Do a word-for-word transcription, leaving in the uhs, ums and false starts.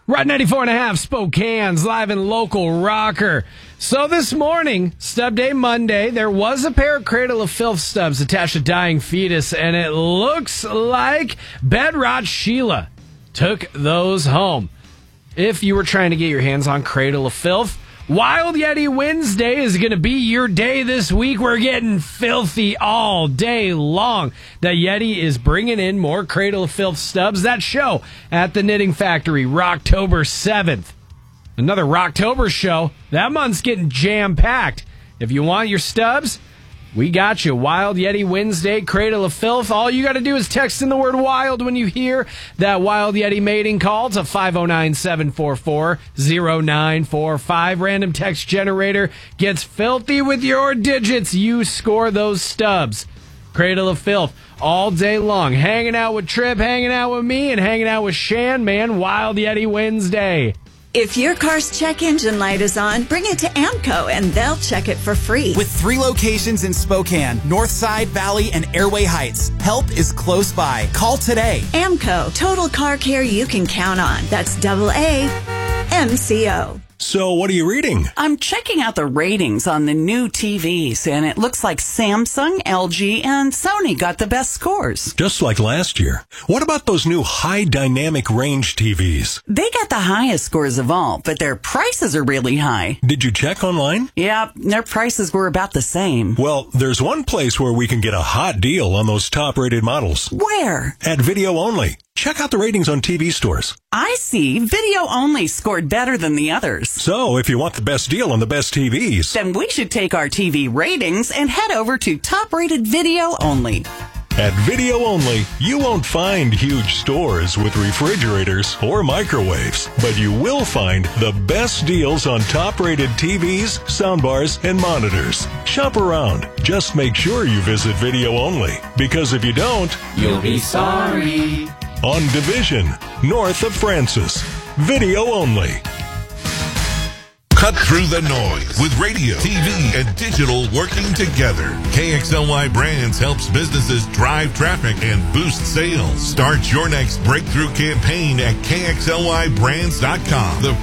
Rod ninety-four and a half, Spokane's live and local rocker. So this morning, Stub Day Monday, there was a pair of Cradle of Filth stubs attached to dying fetus, and it looks like Bedrot Sheila took those home. If you were trying to get your hands on Cradle of Filth, Wild Yeti Wednesday is going to be your day this week. We're getting filthy all day long. The Yeti is bringing in more Cradle of Filth stubs. That show at the Knitting Factory, Rocktober seventh. Another Rocktober show. That month's getting jam-packed. If you want your stubs, we got you. Wild Yeti Wednesday, Cradle of Filth. All you got to do is text in the word wild when you hear that Wild Yeti mating call to five oh nine, seven four four, oh nine four five. Random text generator gets filthy with your digits. You score those stubs. Cradle of Filth all day long. Hanging out with Trip, hanging out with me, and hanging out with Shan, man. Wild Yeti Wednesday. If your car's check engine light is on, bring it to AAMCO and they'll check it for free. With three locations in Spokane, Northside, Valley, and Airway Heights, help is close by. Call today. AAMCO, total car care you can count on. That's double A M C O. So, what are you reading? I'm checking out the ratings on the new T Vs, and it looks like Samsung, L G, and Sony got the best scores. Just like last year. What about those new high dynamic range T Vs? They got the highest scores of all, but their prices are really high. Did you check online? Yeah, their prices were about the same. Well, there's one place where we can get a hot deal on those top-rated models. Where? At Video Only. Check out the ratings on T V stores. I see. Video Only scored better than the others. So, if you want the best deal on the best T Vs, then we should take our T V ratings and head over to top-rated Video Only. At Video Only, you won't find huge stores with refrigerators or microwaves, but you will find the best deals on top-rated T Vs, soundbars, and monitors. Shop around. Just make sure you visit Video Only, because if you don't, you'll be sorry. On Division, north of Francis. Video Only. Cut through the noise with radio, T V, and digital working together. K X L Y Brands helps businesses drive traffic and boost sales. Start your next breakthrough campaign at K X L Y brands dot com. The